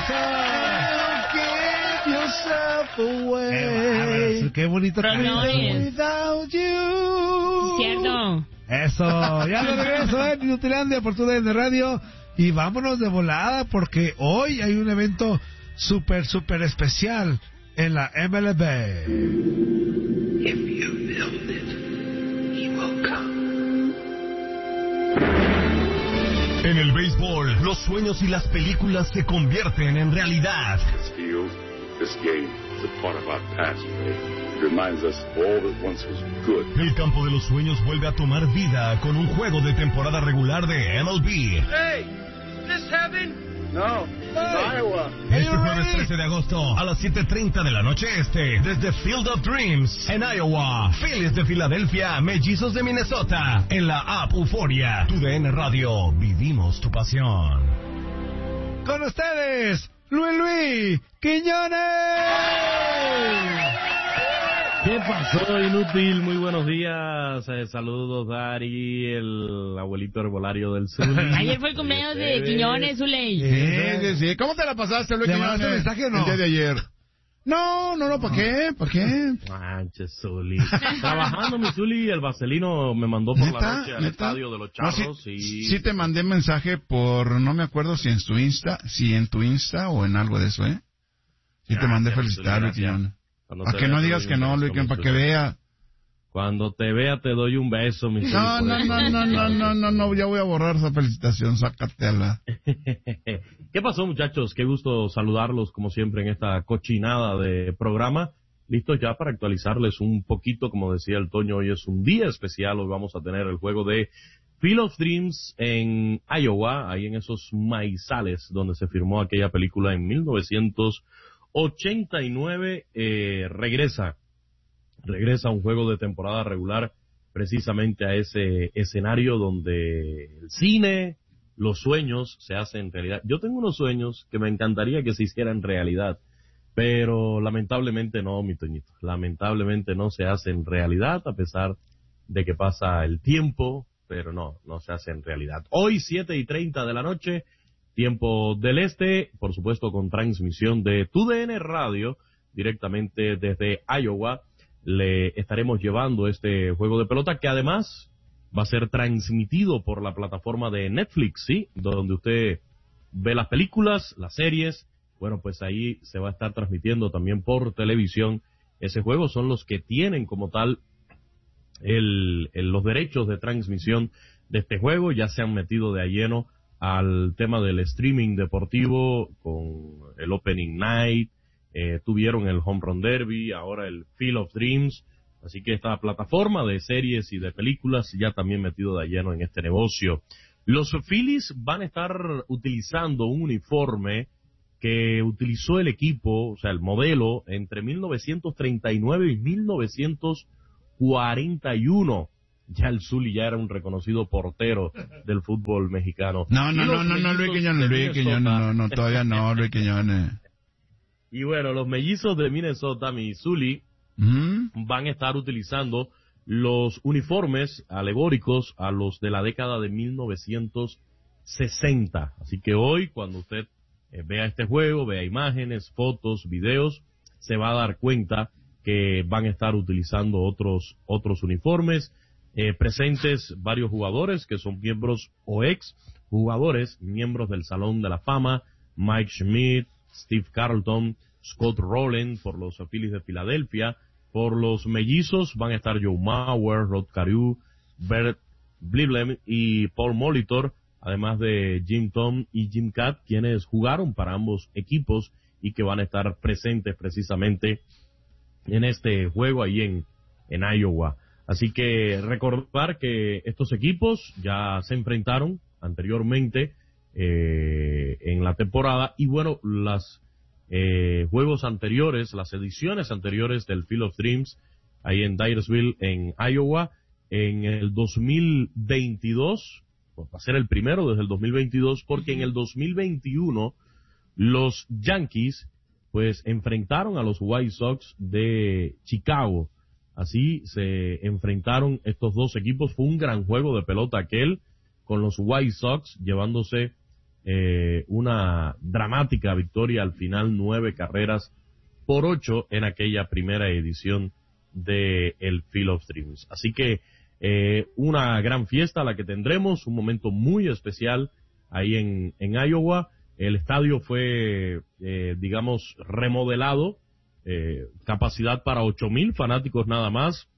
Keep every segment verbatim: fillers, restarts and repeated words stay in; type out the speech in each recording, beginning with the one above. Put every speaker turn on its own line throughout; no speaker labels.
Qué, qué bonito.
Pero no es. Cierto.
Eso, ya lo regreso en Nutilandia por tu D N Radio. Y vámonos de volada porque hoy hay un evento súper, súper especial en la M L B.
If you build it, he will come.
En el béisbol, los sueños y las películas se convierten en realidad.
This field, this game is a part of our past. It reminds us of all that once was good.
El campo de los sueños vuelve a tomar vida con un juego de temporada regular de M L B.
Hey, is this heaven? No, it's Iowa.
Este jueves trece de agosto a las siete treinta de la noche este, desde Field of Dreams en Iowa. Phillies de Filadelfia, Mellizos de Minnesota, en la app Euforia. Tu D N Radio, vivimos tu pasión.
Con ustedes, Luis Luis Quiñones.
¿Qué pasó, inútil? Muy buenos días. Eh, saludos, Dari, el abuelito herbolario del sur.
Ayer fue el cumpleaños de Quiñones, Zuley.
Sí, sí, sí. ¿Cómo te la pasaste, Luis
¿Le mandaste
Quiñones?
mensaje o no?
El día de ayer. No, no, no, ¿para qué? ¿Para qué?
Manches, Zuli. Trabajando, mi Zuli, el vaselino me mandó por
¿Neta?
la noche al
¿Neta?
estadio de los
No,
Charros.
sí,
y...
sí te mandé mensaje por, no me acuerdo si en tu Insta, si en tu Insta o en algo de eso, ¿eh? Sí te
Gracias,
mandé
Zuli,
felicitar, Luis
gracias.
Quiñones.
Cuando
Para
te
que no
vea,
digas
te
que
doy un
no,
beso,
Luis,
mi
para que
Zuli.
vea.
Cuando te vea, te doy un beso, mi Zuli.
No,
por
no,
eso.
no, no, no, no, no, no, ya voy a borrar esa felicitación, sácatela.
¿Qué pasó, muchachos? Qué gusto saludarlos, como siempre, en esta cochinada de programa. Listos ya para actualizarles un poquito, como decía el Toño, hoy es un día especial, hoy vamos a tener el juego de Field of Dreams en Iowa, ahí en esos maizales donde se firmó aquella película en mil novecientos ochenta y nueve, eh, regresa, regresa un juego de temporada regular precisamente a ese escenario donde el cine, los sueños se hacen realidad. Yo tengo unos sueños que me encantaría que se hicieran realidad, pero lamentablemente no, mi Toñito, lamentablemente no se hacen realidad a pesar de que pasa el tiempo, pero no, no se hacen realidad. Hoy, siete y treinta de la noche, tiempo del este, por supuesto con transmisión de Tu D N Radio, directamente desde Iowa, le estaremos llevando este juego de pelota que además va a ser transmitido por la plataforma de Netflix, ¿sí? Donde usted ve las películas, las series. Bueno, pues ahí se va a estar transmitiendo también por televisión. Ese juego son los que tienen como tal el, el, los derechos de transmisión de este juego. Ya se han metido de a lleno al tema del streaming deportivo con el Opening Night, eh, tuvieron el Home Run Derby, ahora el Field of Dreams. Así que esta plataforma de series y de películas ya también metido de lleno en este negocio. Los Phillies van a estar utilizando un uniforme que utilizó el equipo, o sea, el modelo, entre mil novecientos treinta y nueve y mil novecientos cuarenta y uno. Ya el Zuli ya era un reconocido portero del fútbol mexicano.
No, no, no, no, no, Luis Quiñones, Luis Quiñones, no, no, todavía no, Luis Quiñones.
Y bueno, los mellizos de Minnesota, mi Zuli,
¿Mm?
van a estar utilizando los uniformes alegóricos a los de la década de mil novecientos sesenta. Así que hoy, cuando usted eh, vea este juego, vea imágenes, fotos, videos, se va a dar cuenta que van a estar utilizando otros otros uniformes, eh, presentes varios jugadores que son miembros o ex jugadores, miembros del Salón de la Fama, Mike Schmidt, Steve Carlton, Scott Rowland por los Phillies de Filadelfia. Por los mellizos van a estar Joe Mauer, Rod Carew, Bert Bliblem y Paul Molitor, además de Jim Thome y Jim Kaat, quienes jugaron para ambos equipos y que van a estar presentes precisamente en este juego ahí en, en Iowa. Así que recordar que estos equipos ya se enfrentaron anteriormente eh, en la temporada y bueno, las eh, juegos anteriores, las ediciones anteriores del Field of Dreams ahí en Dyersville en Iowa en el dos mil veintidós, pues va a ser el primero desde el dos mil veintidós porque en el dos mil veintiuno los Yankees pues enfrentaron a los White Sox de Chicago. Así se enfrentaron estos dos equipos. Fue un gran juego de pelota aquel, con los White Sox llevándose eh, una dramática victoria al final, nueve carreras por ocho en aquella primera edición de el Field of Dreams. Así que eh, una gran fiesta la que tendremos, un momento muy especial ahí en, en Iowa. El estadio fue, eh, digamos, remodelado, eh, capacidad para ocho mil fanáticos nada más.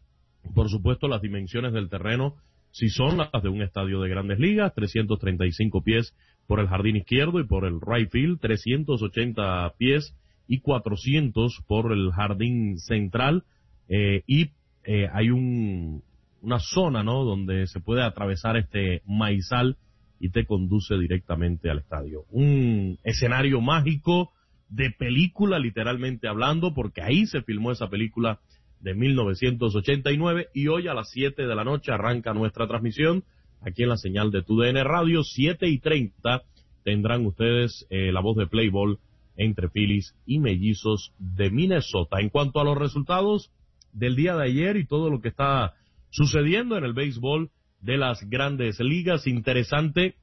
Por supuesto, las dimensiones del terreno si son las de un estadio de Grandes Ligas, trescientos treinta y cinco pies por el jardín izquierdo y por el right field, trescientos ochenta pies y cuatrocientos por el jardín central, eh, y eh, hay un, una zona, ¿no?, donde se puede atravesar este maizal y te conduce directamente al estadio. Un escenario mágico de película, literalmente hablando, porque ahí se filmó esa película de mil novecientos ochenta y nueve, y hoy a las siete de la noche arranca nuestra transmisión aquí en la señal de T U D N Radio. Siete y treinta tendrán ustedes eh, la voz de Play Ball entre Phillies y Mellizos de Minnesota. En cuanto a los resultados del día de ayer y todo lo que está sucediendo en el béisbol de las Grandes Ligas, interesante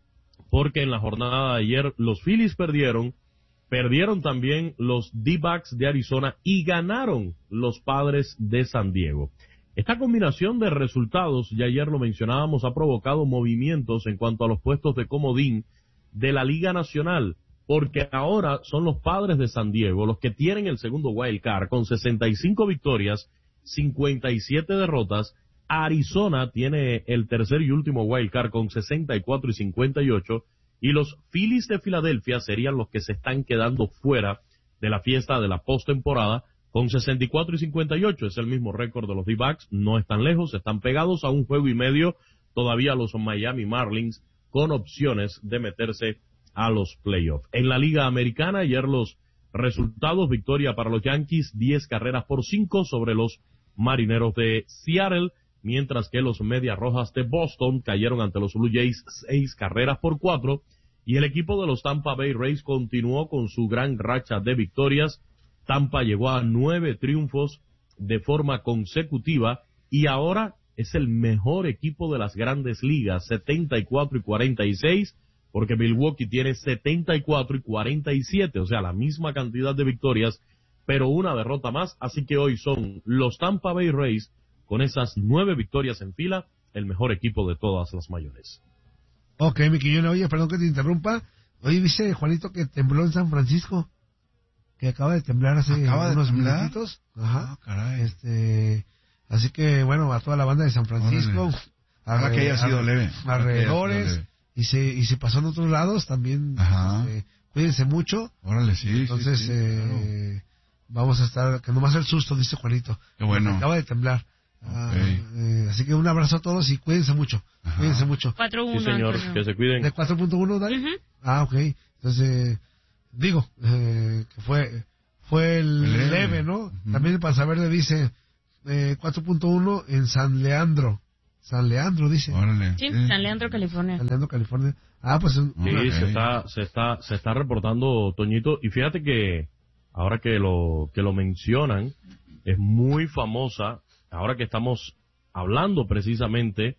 porque en la jornada de ayer los Phillies perdieron, perdieron también los D-backs de Arizona y ganaron los Padres de San Diego. Esta combinación de resultados, ya ayer lo mencionábamos, ha provocado movimientos en cuanto a los puestos de comodín de la Liga Nacional, porque ahora son los Padres de San Diego los que tienen el segundo wild card con sesenta y cinco victorias, cincuenta y siete derrotas. Arizona tiene el tercer y último wild card con sesenta y cuatro y cincuenta y ocho, y los Phillies de Filadelfia serían los que se están quedando fuera de la fiesta de la postemporada con sesenta y cuatro y cincuenta y ocho. Es el mismo récord de los D-backs, no están lejos, están pegados a un juego y medio todavía los Miami Marlins con opciones de meterse a los playoffs. En la Liga Americana, ayer los resultados: victoria para los Yankees, diez carreras por cinco sobre los Marineros de Seattle, mientras que los Medias Rojas de Boston cayeron ante los Blue Jays seis carreras por cuatro, y el equipo de los Tampa Bay Rays continuó con su gran racha de victorias. Tampa llegó a nueve triunfos de forma consecutiva y ahora es el mejor equipo de las Grandes Ligas, setenta y cuatro y cuarenta y seis, porque Milwaukee tiene setenta y cuatro y cuarenta y siete, o sea, la misma cantidad de victorias, pero una derrota más. Así que hoy son los Tampa Bay Rays, con esas nueve victorias en fila, el mejor equipo de todas las mayores.
Ok, mi Quiñón, oye, perdón que te interrumpa. Oye, dice Juanito que tembló en San Francisco, que acaba de temblar hace
¿Acaba
unos
de temblar?
minutitos. Ajá.
Ah, caray.
Este, así que, bueno, a toda la banda de San Francisco,
Ojalá que haya sido leve.
alrededores, y se, y se pasó en otros lados también.
Ajá.
Este, cuídense mucho.
Órale, sí.
Entonces,
sí, sí,
eh,
claro.
vamos a estar, que no va a ser susto, dice Juanito.
Qué bueno.
Acaba de temblar.
Okay.
Ah, eh, así que un abrazo a todos y cuídense mucho.
Ajá.
Cuídense mucho.
cuatro uno,
Sí, señor,
Antonio.
que se cuiden.
¿De cuatro punto uno, Dani?
Ujú.
Ah, ok. Entonces, digo, eh, que fue fue el
Leve.
leve, ¿no?
Ujú.
También el Pasaverde dice eh, cuatro punto uno en San Leandro. San Leandro, dice.
Órale.
Sí,
sí.
San Leandro, California.
San Leandro, California. Ah, pues... un-
Sí,
Ok.
se está, se está, se está reportando, Toñito, y fíjate que ahora que lo, que lo mencionan, es muy famosa, ahora que estamos hablando precisamente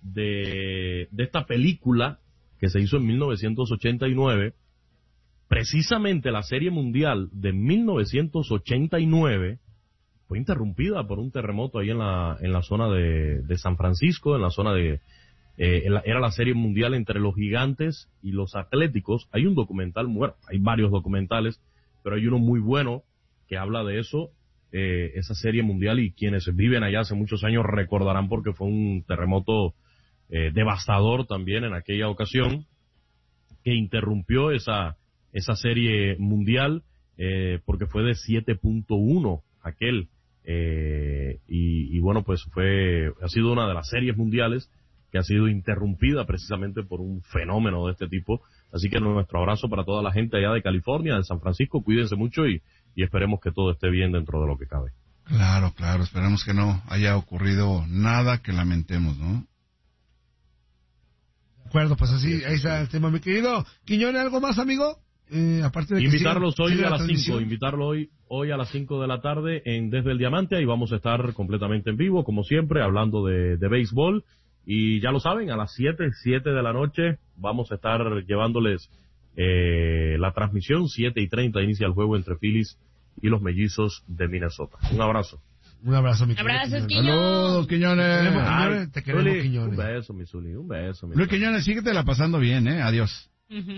de, de esta película que se hizo en mil novecientos ochenta y nueve, precisamente la Serie Mundial de mil novecientos ochenta y nueve fue interrumpida por un terremoto ahí en la, en la zona de, de San Francisco, en la zona de, eh, en la- era la Serie Mundial entre los Gigantes y los Atléticos. Hay un documental, bueno, hay varios documentales, pero hay uno muy bueno que habla de eso, eh, esa Serie Mundial, y quienes viven allá hace muchos años recordarán porque fue un terremoto eh, devastador también en aquella ocasión, que interrumpió esa, esa Serie Mundial, eh, porque fue de siete punto uno aquel, eh, y, y bueno, pues fue, ha sido una de las series mundiales que ha sido interrumpida precisamente por un fenómeno de este tipo. Así que nuestro abrazo para toda la gente allá de California, de San Francisco, cuídense mucho y, y esperemos que todo esté bien dentro de lo que cabe.
Claro, claro. Esperemos que no haya ocurrido nada que lamentemos, ¿no?
De acuerdo, pues así, ahí está el tema, mi querido Quiñón. ¿Algo más, amigo? Eh, aparte de que
Invitarlos
siga-
hoy
siga
a
la
las
transmisión.
cinco, invitarlo hoy, hoy a las cinco de la tarde en Desde el Diamante, ahí vamos a estar completamente en vivo, como siempre, hablando de, de béisbol, Y ya lo saben, a las siete, siete de la noche vamos a estar llevándoles eh, la transmisión. siete y treinta inicia el juego entre Phillies y los Mellizos de Minnesota. Un abrazo.
Un abrazo, mi querido.
Abrazos,
Quiñones.
Saludos, Quiñones.
Te queremos,
Ay,
Quiñones. Te queremos,
Zuli,
Quiñones.
un beso, mi Zuli, un beso. Mi
Luis
Zuli.
Quiñones, síguete pasando bien, ¿eh? Adiós.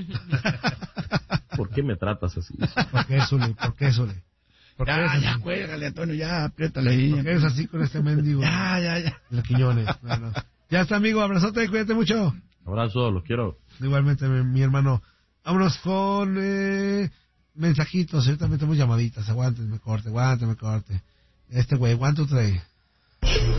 ¿Por qué me tratas así?
¿Por qué, Zuli? ¿Por qué, Zuli? ¿Por qué
Ya,
eres
ya,
así?
cuélgale, Antonio, ya, apriétale ahí.
¿Por qué eres así con este mendigo?
Ya, ya, ya.
Los Quiñones. Bueno. Ya está, amigo. Abrazote, cuídate mucho.
Abrazo, los quiero.
Igualmente, mi, mi hermano. Vámonos con eh, mensajitos. Ahorita metemos llamaditas. Aguante, me corte, aguante, me corte. Este güey, one, two, three.